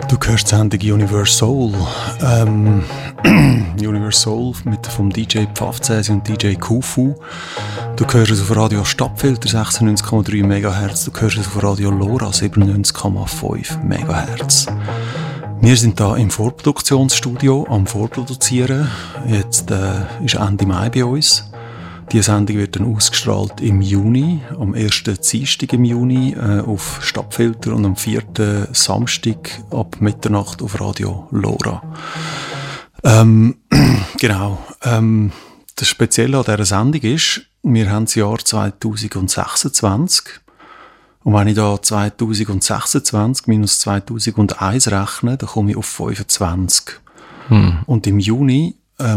Du hörst die Sendung Universe Soul. Universe Soul vom DJ Pfaffzäsi und DJ Kufu. Du hörst es auf Radio Stadtfilter 96,3 MHz. Du hörst es auf Radio Lora 97,5 MHz. Wir sind hier im Vorproduktionsstudio am Vorproduzieren. Jetzt ist Ende Mai bei uns. Die Sendung wird dann ausgestrahlt im Juni, am 1. Dienstag im Juni auf Stadtfilter und am 4. Samstag ab Mitternacht auf Radio Lora. Genau. Das Spezielle an dieser Sendung ist, wir haben das Jahr 2026. Und wenn ich da 2026 minus 2001 rechne, dann komme ich auf 25. Und im Juni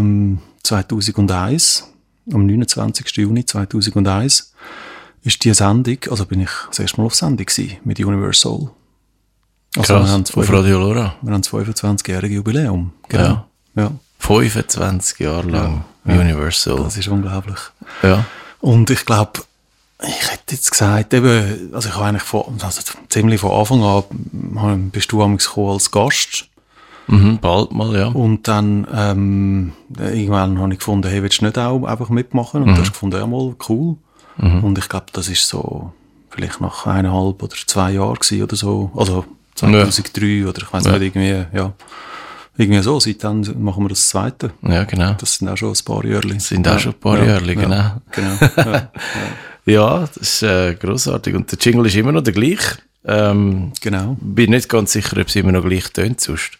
2001, am 29. Juni 2001, ist die Sendung, also bin ich das erste Mal auf Sendung gewesen, mit Universe Soul. Also krass, auf Radio Lora. Wir haben das 25-jährige Jubiläum. Genau. Ja. 25 Jahre lang Universe Soul. Das ist unglaublich. Ja. Und ich glaube, ich hätte jetzt gesagt, eben, also ich habe eigentlich ziemlich von Anfang an bist du als Gast. Bald mal, ja. Und dann irgendwann habe ich gefunden, hey, willst du nicht auch einfach mitmachen? Und du hast gefunden, ja mal, cool. Und ich glaube, das ist so vielleicht nach 1,5 oder 2 Jahren gewesen oder so. Also 2003 oder ich weiß nicht, irgendwie so. Seitdem machen wir das Zweite. Ja, genau. Das sind auch schon ein paar Jährchen. Genau. Ja, das ist grossartig. Und der Jingle ist immer noch der gleiche. Genau. Bin nicht ganz sicher, ob es immer noch gleich tönt sonst.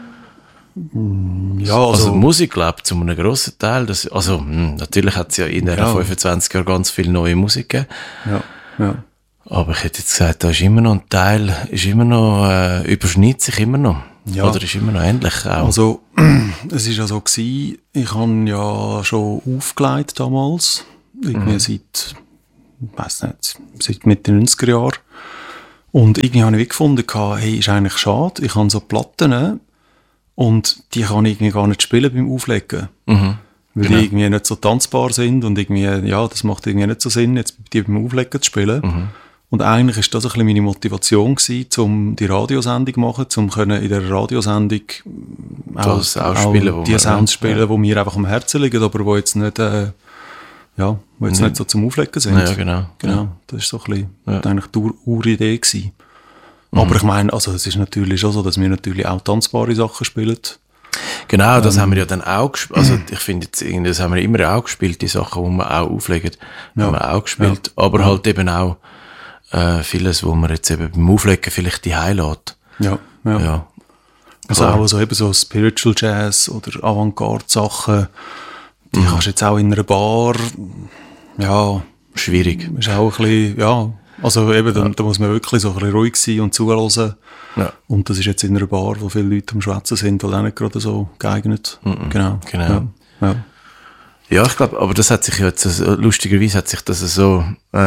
Ja, also Musik, glaube ich, zu einem grossen Teil. Natürlich hat es ja in den 25 Jahren ganz viel neue Musik gegeben. Ja. Aber ich hätte jetzt gesagt, da ist immer noch ein Teil, überschneidet sich immer noch. Ja. Oder ist immer noch ähnlich auch. Also, es war ja so gewesen, ich habe ja schon aufgelegt damals. Irgendwie seit Mitte 90er Jahren. Und irgendwie habe ich gefunden, hey, ist eigentlich schade, ich habe so Platten und die kann ich irgendwie gar nicht spielen beim Auflegen. Weil die irgendwie nicht so tanzbar sind und irgendwie, das macht irgendwie nicht so Sinn, jetzt die beim Auflegen zu spielen. Und eigentlich ist das ein bisschen meine Motivation gewesen, um die Radiosendung zu machen, um in der Radiosendung auch die Sounds spielen, die mir einfach am Herzen liegen, aber die jetzt nicht, wo jetzt nicht so zum Auflegen sind. Ja, genau. Das ist so ein bisschen eigentlich die Uridee gewesen. Aber ich meine, also es ist natürlich schon so, dass wir natürlich auch tanzbare Sachen spielen. Genau, das haben wir ja dann auch gespielt. Also ich finde, das haben wir immer auch gespielt, die Sachen, die wir auch auflegen, haben wir auch gespielt. Ja. Aber halt eben auch vieles, wo man jetzt eben beim Auflegen vielleicht die lässt. Ja. Also auch so Spiritual Jazz oder Avantgarde-Sachen, die kannst du jetzt auch in einer Bar, schwierig. Ist auch ein bisschen, also eben, da muss man wirklich so ein bisschen ruhig sein und zuhören. Ja. Und das ist jetzt in einer Bar, wo viele Leute am Schwätzen sind, weil auch nicht gerade so geeignet. Genau. Ja, ich glaube, aber das hat sich jetzt, lustigerweise hat sich das so,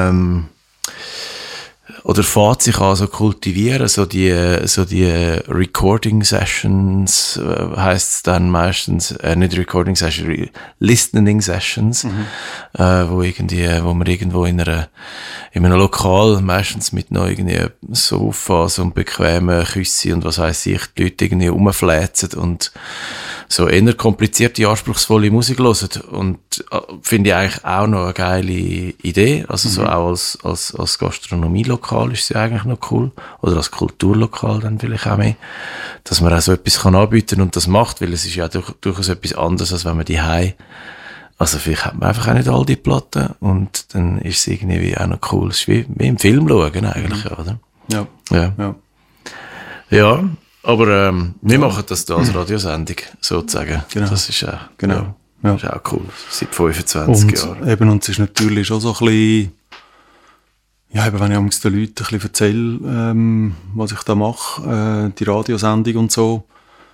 oder fährt sich an so kultivieren, so die Recording Sessions, heisst es dann meistens, nicht Recording Sessions, Listening Sessions, wo man irgendwo in einem Lokal, meistens mit noch irgendwie Sofas und bequemen Küsse und was weiss ich, die Leute irgendwie rumfläzen und so eher komplizierte, anspruchsvolle Musik hören. Und finde ich eigentlich auch noch eine geile Idee. Also so auch als Gastronomielokal ist sie eigentlich noch cool. Oder als Kulturlokal dann vielleicht auch mehr. Dass man auch so etwas kann anbieten und das macht, weil es ist ja durchaus etwas anderes, als wenn man die also vielleicht hat man einfach auch nicht all die Platten und dann ist es irgendwie auch noch cool. Es ist wie im Film schauen eigentlich, oder? Ja. Aber wir machen das da als Radiosendung, sozusagen. Genau. Das ist auch, das ist auch cool, seit 25 Jahren. Und es ist natürlich schon so ein bisschen, eben wenn ich den Leuten ein bisschen erzähle, was ich da mache, die Radiosendung und so,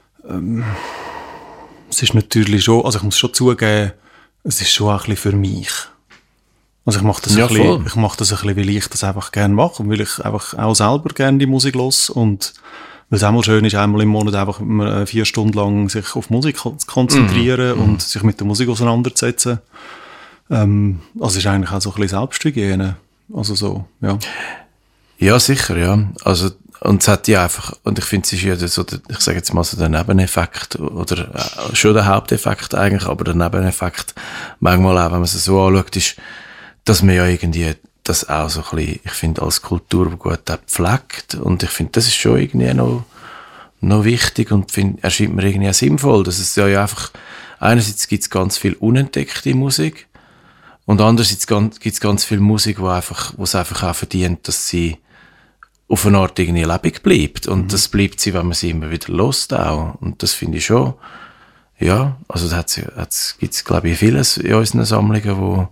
es ist natürlich schon, also ich muss schon zugeben, es ist schon auch ein bisschen für mich. Also ich mache das ein bisschen, weil ich das einfach gerne mache und weil ich einfach auch selber gerne die Musik höre und weil es einmal schön ist, einmal im Monat einfach 4 Stunden lang sich auf Musik zu konzentrieren und sich mit der Musik auseinanderzusetzen. Also es ist eigentlich auch so ein bisschen Selbsthygiene. Also so, ja. Ja, sicher, ja. Also Und es hat ja einfach, und ich finde, es ist ja so, ich sage jetzt mal so der Nebeneffekt, oder schon der Haupteffekt eigentlich, aber der Nebeneffekt, manchmal auch, wenn man es so anschaut, ist, dass man ja irgendwie das auch so ein bisschen, ich finde, als Kulturgut auch pflegt. Und ich finde, das ist schon irgendwie noch wichtig und erscheint mir irgendwie auch sinnvoll, dass es ja einfach, einerseits gibt es ganz viel unentdeckte Musik und andererseits gibt es ganz viel Musik, wo es einfach auch verdient, dass sie auf eine Art irgendwie lebendig bleibt. Und das bleibt sie, wenn man sie immer wieder hört auch. Und das finde ich schon, ja, also da gibt es, glaube ich, vieles in unseren Sammlungen, wo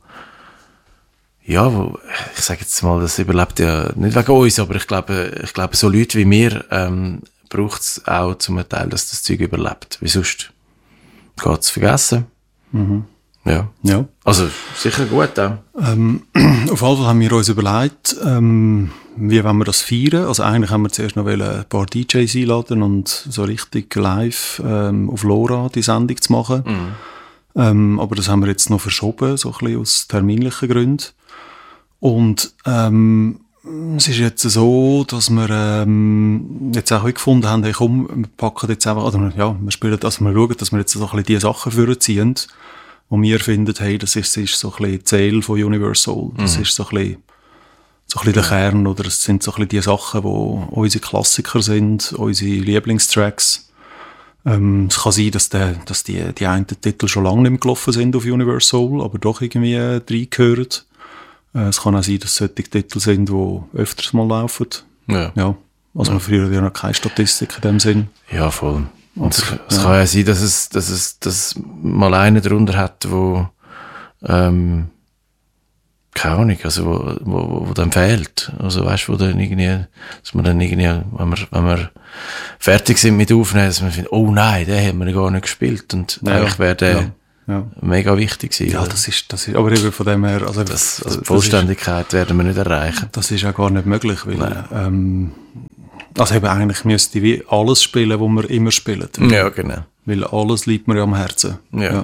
ich sage jetzt mal, das überlebt ja nicht wegen uns, aber ich glaube so Leute wie wir braucht es auch zum Teil, dass das Zeug überlebt. Wie sonst geht es vergessen. Mhm. Ja. Also sicher gut auch. Auf jeden Fall haben wir uns überlegt, wie wollen wir das feiern. Also eigentlich haben wir zuerst noch ein paar DJs einladen und so richtig live auf LoRa die Sendung zu machen. Mhm. Aber das haben wir jetzt noch verschoben, so ein bisschen aus terminlichen Gründen. Und es ist jetzt so, dass wir jetzt auch gefunden haben, hey, komm, wir packen jetzt einfach, wir spielen, also wir schauen, dass wir jetzt so ein bisschen die Sachen vorziehen, wo wir finden, hey, das ist so ein bisschen die Seele von Universal. Das ist so ein bisschen der Kern, oder es sind so ein bisschen die Sachen, die unsere Klassiker sind, unsere Lieblingstracks. Es kann sein, dass die einen Titel schon lange nicht mehr gelaufen sind auf Universal, aber doch irgendwie reingehören. Es kann auch sein, dass es solche Titel sind, die öfters mal laufen. Ja. Also man früher ja noch keine Statistik in dem Sinn. Ja, voll. Und es kann ja sein, dass mal einer drunter hat, wo keine Ahnung, also wo dann fehlt. Also weißt du, wo dann irgendwie, dass man dann irgendwie, wenn wir fertig sind mit Aufnehmen, dass man findet, oh nein, den haben wir gar nicht gespielt. Und eigentlich wäre der mega wichtig gewesen. Ja, das ist, aber eben von dem her, also die Vollständigkeit werden wir nicht erreichen. Das ist ja gar nicht möglich, weil, also eben eigentlich müsste wie alles spielen, was wir immer spielen. Ja, genau. Weil alles liegt mir ja am Herzen. Ja,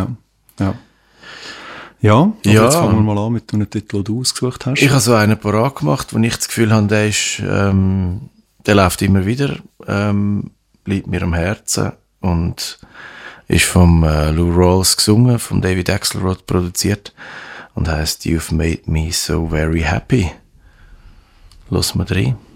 jetzt fangen wir mal an mit einem Titel, den du ausgesucht hast. Ich habe so einen parat gemacht, wo ich das Gefühl habe, der läuft immer wieder, liegt mir am Herzen und ist vom Lou Rawls gesungen, von David Axelrod produziert und heisst You've Made Me So Very Happy. Lass mal rein.